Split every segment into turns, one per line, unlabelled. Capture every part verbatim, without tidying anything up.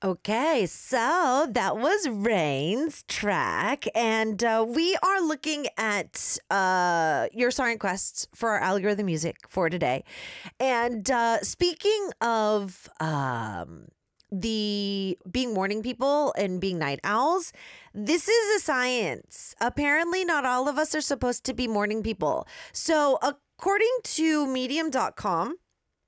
Okay, so that was Rain's track, and uh, we are looking at uh, your song requests for our algorithm music for today. And uh, speaking of um, the being morning people and being night owls, this is a science. Apparently, not all of us are supposed to be morning people. So, according to medium dot com,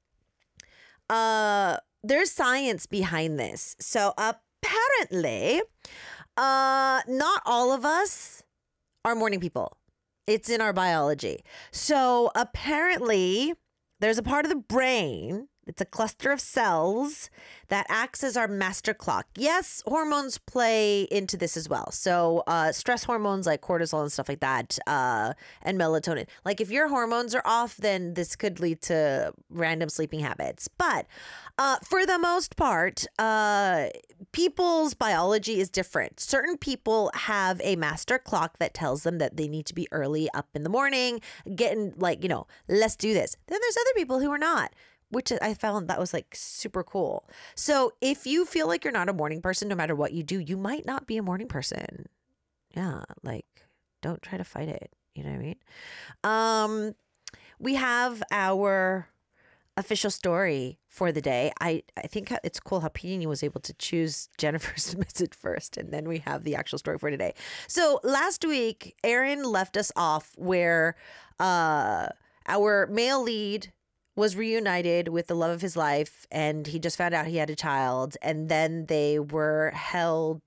uh, there's science behind this. So apparently, uh, not all of us are morning people. It's in our biology. So apparently, there's a part of the brain, it's a cluster of cells that acts as our master clock. Yes, hormones play into this as well. So uh, stress hormones like cortisol and stuff like that, uh, and melatonin. Like if your hormones are off, then this could lead to random sleeping habits. But uh, for the most part, uh, people's biology is different. Certain people have a master clock that tells them that they need to be early up in the morning, getting like, you know, let's do this. Then there's other people who are not, which I found that was like super cool. So if you feel like you're not a morning person, no matter what you do, you might not be a morning person. Yeah, like don't try to fight it. You know what I mean? Um, we have our official story for the day. I, I think it's cool how Peony was able to choose Jennifer's message first, and then we have the actual story for today. So last week, Aaron left us off where uh, our male lead was reunited with the love of his life, and he just found out he had a child, and then they were held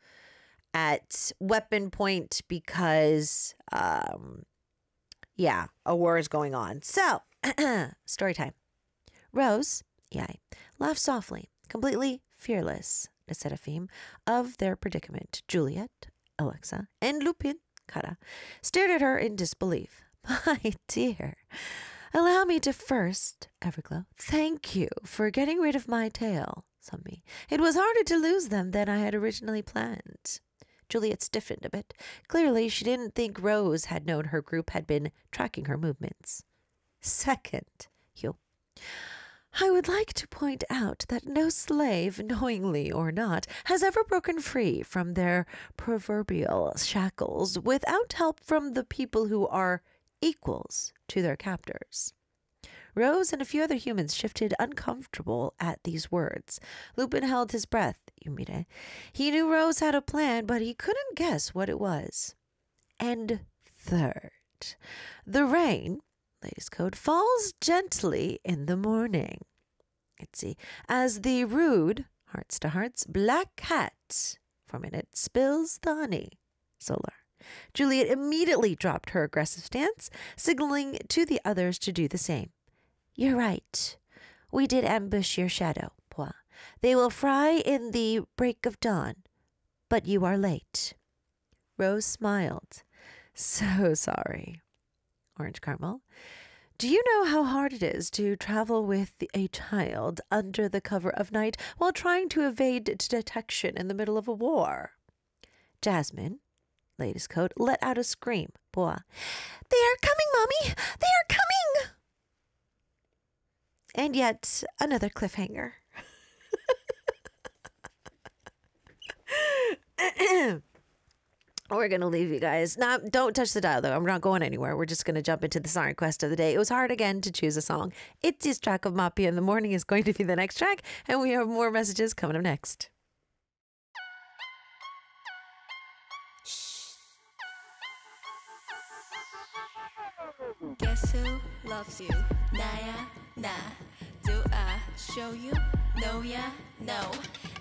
at weapon point because, um, yeah, a war is going on. So, story time. Rose, yeah, laughed softly, completely fearless, the Seraphim, of their predicament. Juliet, Alexa, and Lupin, Kara, stared at her in disbelief. My dear, allow me to first, Everglow, thank you for getting rid of my tail, Sunbeam. It was harder to lose them than I had originally planned. Juliet stiffened a bit. Clearly, she didn't think Rose had known her group had been tracking her movements. Second, Hugh, I would like to point out that no slave, knowingly or not, has ever broken free from their proverbial shackles without help from the people who are equals to their captors. Rose and a few other humans shifted uncomfortable at these words. Lupin held his breath, Yumire. He knew Rose had a plan, but he couldn't guess what it was. And third, the rain, latest code, falls gently in the morning. Let's see. As the rude, hearts to hearts, black cat, for a minute, spills the honey. Solar. Juliet immediately dropped her aggressive stance, signaling to the others to do the same. You're right. We did ambush your shadow, Pois. They will fry in the break of dawn, but you are late. Rose smiled. So sorry. Orange Caramel. Do you know how hard it is to travel with a child under the cover of night while trying to evade detection in the middle of a war? Jasmine, latest coat, let out a scream. Bois. They are coming, Mommy! They are coming! And yet another cliffhanger. We're going to leave you guys. Now, don't touch the dial, though. I'm not going anywhere. We're just going to jump into the song request of the day. It was hard again to choose a song. Itzy's track of Mapia in the Morning is going to be the next track, and we have more messages coming up next.
Guess who loves you? Naya, nah. Do I show you? No, yeah, no.